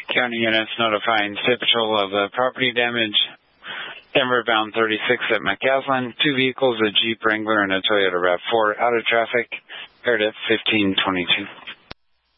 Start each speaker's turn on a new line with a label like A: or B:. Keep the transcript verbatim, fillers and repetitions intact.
A: County units notifying State Patrol of uh, property damage. Denver bound thirty-six at McCaslin. Two vehicles, a Jeep Wrangler and a Toyota RAV four, out of traffic. Paired at fifteen twenty-two.